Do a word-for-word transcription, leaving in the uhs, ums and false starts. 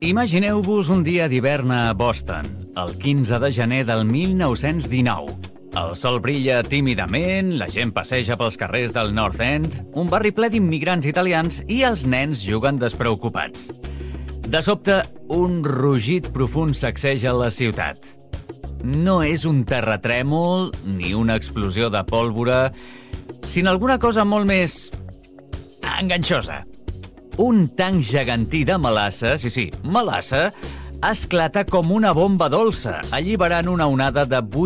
Imagineu-vos un dia d'hivern a Boston, el quinze de gener del mil nou-cents dinou. El sol brilla tímidament, la gent passeja pels carrers del North End, un barri ple d'immigrants italians i els nens juguen despreocupats. De sobte, un rugit profund sacseja la ciutat. No és un terratrèmol ni una explosió de pólvora, sinó alguna cosa molt més enganxosa. Un tanc gegantí de melassa, sí, sí, melassa, esclata com una bomba dolça, alliberant una onada de